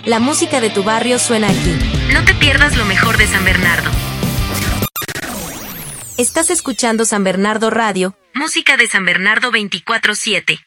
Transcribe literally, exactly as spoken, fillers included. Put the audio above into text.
La música de tu barrio suena aquí. No te pierdas lo mejor de San Bernardo. Estás escuchando San Bernardo Radio, música de San Bernardo veinticuatro siete.